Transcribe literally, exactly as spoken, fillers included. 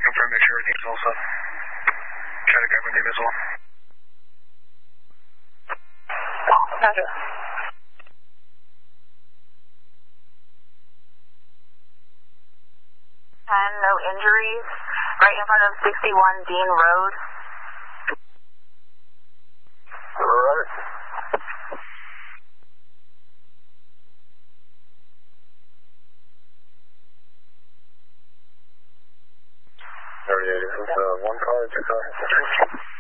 to confirm, make sure everything's all set. Try to grab my name as well. Roger. And no injuries. Right in front of sixty-one Dean Road. Alright. thirty-eight, is this uh, one car or two cars?